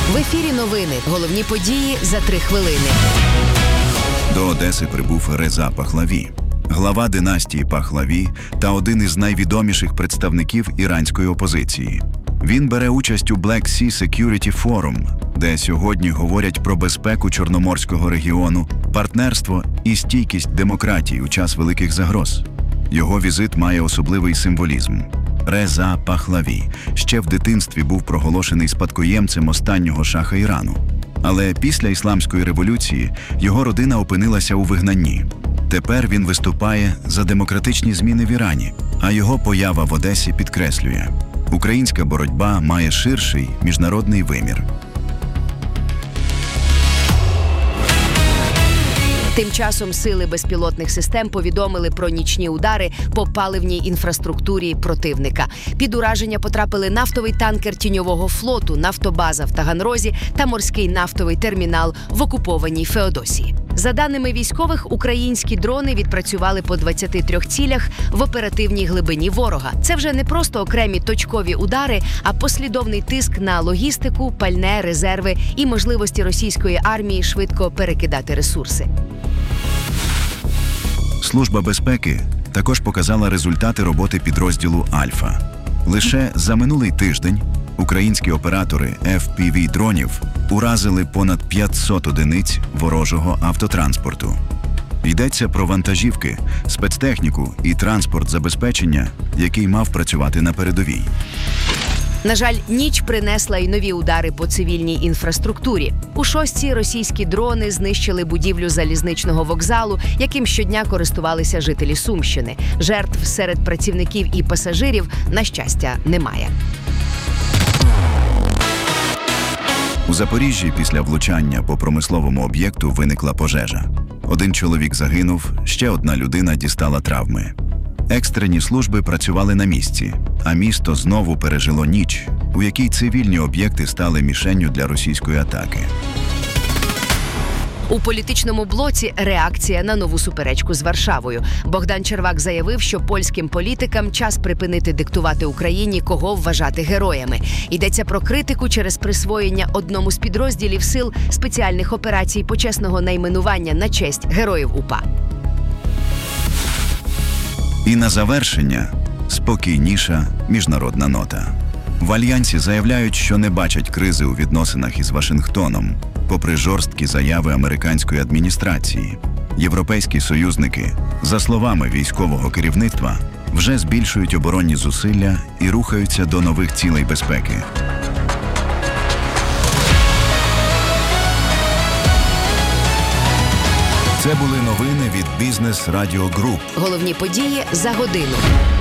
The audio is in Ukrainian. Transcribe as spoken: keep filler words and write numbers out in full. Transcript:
В ефірі новини. Головні події за три хвилини. До Одеси прибув Реза Пахлаві, глава династії Пахлаві та один із найвідоміших представників іранської опозиції. Він бере участь у Black Sea Security Forum, де сьогодні говорять про безпеку Чорноморського регіону, партнерство і стійкість демократії у час великих загроз. Його візит має особливий символізм. Реза Пахлаві ще в дитинстві був проголошений спадкоємцем останнього шаха Ірану. Але після Ісламської революції його родина опинилася у вигнанні. Тепер він виступає за демократичні зміни в Ірані, а його поява в Одесі підкреслює: українська боротьба має ширший міжнародний вимір. Тим часом сили безпілотних систем повідомили про нічні удари по паливній інфраструктурі противника. Під ураження потрапили нафтовий танкер тіньового флоту, нафтобаза в Таганрозі та морський нафтовий термінал в окупованій Феодосії. За даними військових, українські дрони відпрацювали по двадцяти трьох цілях в оперативній глибині ворога. Це вже не просто окремі точкові удари, а послідовний тиск на логістику, пальне, резерви і можливості російської армії швидко перекидати ресурси. Служба безпеки також показала результати роботи підрозділу «Альфа». Лише за минулий тиждень українські оператори еф пі ві-дронів уразили понад п'ятсот одиниць ворожого автотранспорту. Йдеться про вантажівки, спецтехніку і транспорт забезпечення, який мав працювати на передовій. На жаль, ніч принесла й нові удари по цивільній інфраструктурі. У шостці російські дрони знищили будівлю залізничного вокзалу, яким щодня користувалися жителі Сумщини. Жертв серед працівників і пасажирів, на щастя, немає. У Запоріжжі після влучання по промисловому об'єкту виникла пожежа. Один чоловік загинув, ще одна людина дістала травми. Екстрені служби працювали на місці, а місто знову пережило ніч, у якій цивільні об'єкти стали мішенню для російської атаки. У політичному блоці реакція на нову суперечку з Варшавою. Богдан Червак заявив, що польським політикам час припинити диктувати Україні, кого вважати героями. Йдеться про критику через присвоєння одному з підрозділів сил спеціальних операцій почесного найменування на честь героїв УПА. І на завершення – спокійніша міжнародна нота. В Альянсі заявляють, що не бачать кризи у відносинах із Вашингтоном, попри жорсткі заяви американської адміністрації. Європейські союзники, за словами військового керівництва, вже збільшують оборонні зусилля і рухаються до нових цілей безпеки. Це були новини від Бізнес Радіо Груп. Головні події за годину.